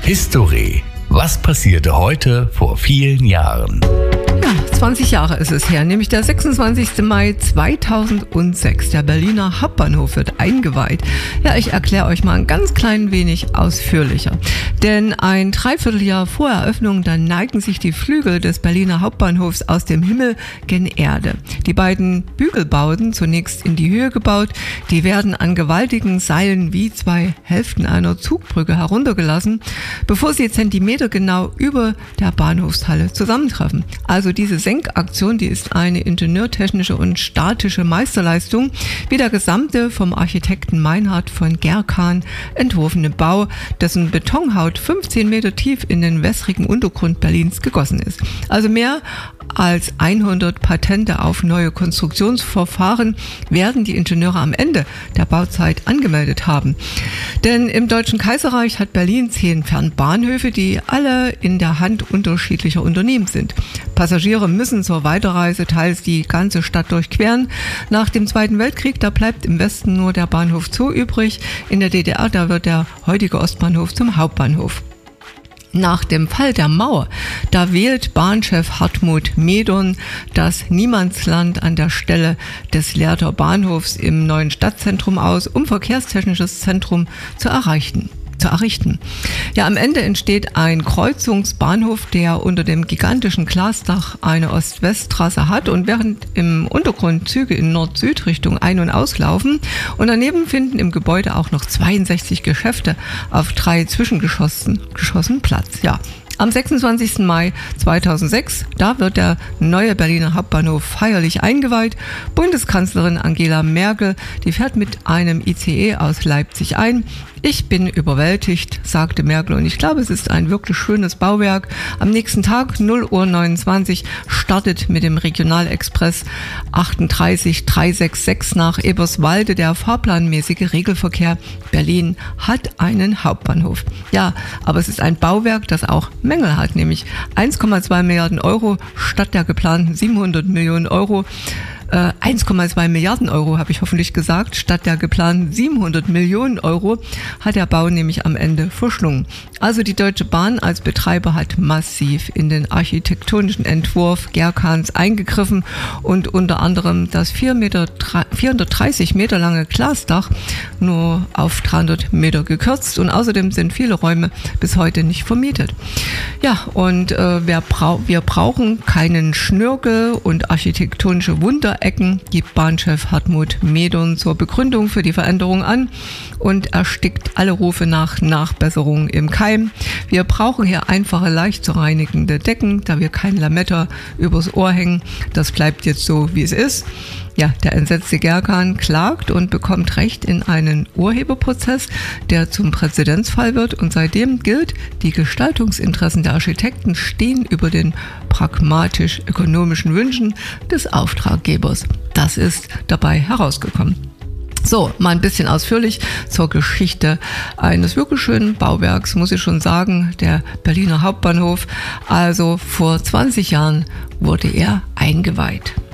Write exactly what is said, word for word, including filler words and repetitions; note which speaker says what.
Speaker 1: History. Was passierte heute vor vielen Jahren?
Speaker 2: Ja, zwanzig Jahre ist es her, nämlich der sechsundzwanzigster Mai zweitausendsechs. Der Berliner Hauptbahnhof wird eingeweiht. Ja, ich erkläre euch mal ein ganz klein wenig ausführlicher. Denn ein Dreivierteljahr vor Eröffnung, dann neigen sich die Flügel des Berliner Hauptbahnhofs aus dem Himmel gen Erde. Die beiden Bügelbauten, zunächst in die Höhe gebaut, die werden an gewaltigen Seilen wie zwei Hälften einer Zugbrücke heruntergelassen, bevor sie zentimetergenau über der Bahnhofshalle zusammentreffen. Also diese Senkaktion, die ist eine ingenieurtechnische und statische Meisterleistung, wie der gesamte vom Architekten Meinhard von Gerkan entworfene Bau, dessen Betonhaut fünfzehn Meter tief in den wässrigen Untergrund Berlins gegossen ist. Also mehr als hundert Patente auf neue Konstruktionsverfahren werden die Ingenieure am Ende der Bauzeit angemeldet haben. Denn im Deutschen Kaiserreich hat Berlin zehn Fernbahnhöfe, die alle in der Hand unterschiedlicher Unternehmen sind. Passagiere müssen zur Weiterreise teils die ganze Stadt durchqueren. Nach dem Zweiten Weltkrieg, da bleibt im Westen nur der Bahnhof Zoo übrig. In der D D R, da wird der heutige Ostbahnhof zum Hauptbahnhof. Nach dem Fall der Mauer, da wählt Bahnchef Hartmut Medorn das Niemandsland an der Stelle des Lehrter Bahnhofs im neuen Stadtzentrum aus, um verkehrstechnisches Zentrum zu erreichen. zu errichten. Ja, am Ende entsteht ein Kreuzungsbahnhof, der unter dem gigantischen Glasdach eine Ost-West-Trasse hat und während im Untergrund Züge in Nord-Süd-Richtung ein- und auslaufen und daneben finden im Gebäude auch noch zweiundsechzig Geschäfte auf drei Zwischengeschossen Geschossen Platz. Ja. Am sechsundzwanzigster Mai zweitausendsechs, da wird der neue Berliner Hauptbahnhof feierlich eingeweiht. Bundeskanzlerin Angela Merkel, die fährt mit einem I C E aus Leipzig ein. Ich bin überwältigt, sagte Merkel, und ich glaube, es ist ein wirklich schönes Bauwerk. Am nächsten Tag, null Uhr neunundzwanzig, startet mit dem Regionalexpress achtunddreißig dreihundertsechsundsechzig nach Eberswalde der fahrplanmäßige Regelverkehr. Berlin hat einen Hauptbahnhof. Ja, aber es ist ein Bauwerk, das auch Mängel hat, nämlich eins Komma zwei Milliarden Euro statt der geplanten siebenhundert Millionen Euro. Äh, eins Komma zwei Milliarden Euro, habe ich hoffentlich gesagt, statt der geplanten siebenhundert Millionen Euro hat der Bau nämlich am Ende verschlungen. Also die Deutsche Bahn als Betreiber hat massiv in den architektonischen Entwurf Gerkans eingegriffen und unter anderem das vierhundertdreißig Meter lange Glasdach nur auf dreihundert Meter gekürzt und außerdem sind viele Räume bis heute nicht vermietet. Ja, und äh, wir, brau- wir brauchen keinen Schnörkel und architektonische Wunder Ecken, gibt Bahnchef Hartmut Medorn zur Begründung für die Veränderung an und erstickt alle Rufe nach Nachbesserung im Keim. Wir brauchen hier einfache, leicht zu reinigende Decken, da wir kein Lametta übers Ohr hängen. Das bleibt jetzt so, wie es ist. Ja, der entsetzte Gerkan klagt und bekommt Recht in einen Urheberprozess, der zum Präzedenzfall wird, und seitdem gilt, die Gestaltungsinteressen der Architekten stehen über den pragmatisch-ökonomischen Wünschen des Auftraggebers. Das ist dabei herausgekommen. So, mal ein bisschen ausführlich zur Geschichte eines wirklich schönen Bauwerks, muss ich schon sagen, der Berliner Hauptbahnhof. Also vor zwanzig Jahren wurde er eingeweiht.